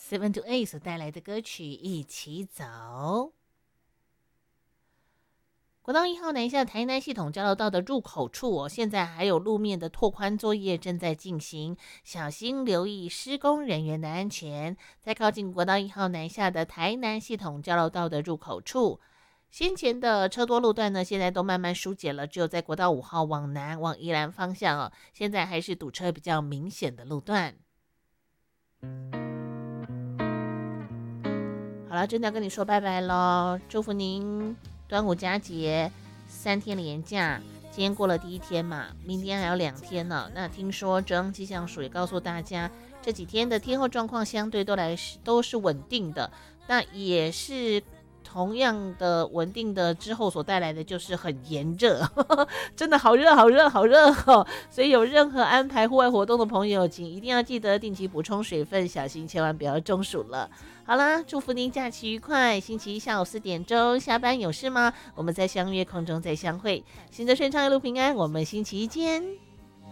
Seven to Eight 所带来的歌曲《一起走》。国道1号南下台南系统交流道的入口处现在还有路面的拓宽作业正在进行，小心留意施工人员的安全。在靠近国道1号南下的台南系统交流道的入口处，先前的车多路段呢，现在都慢慢疏解了，只有在国道5号往南往宜兰方向现在还是堵车比较明显的路段。好了，真的要跟你说拜拜咯，祝福您端午佳节3天连假，今天过了第1天嘛，明天还有2天呢。那听说中央气象署也告诉大家，这几天的天候状况相对都是稳定的，那也是同样的稳定的之后所带来的就是很炎热，真的好热好热好热所以有任何安排户外活动的朋友，请一定要记得定期补充水分，小心千万不要中暑了。好啦，祝福您假期愉快，星期一下午4点钟下班有事吗？我们再相约空中再相会，行得顺畅一路平安，我们星期一见。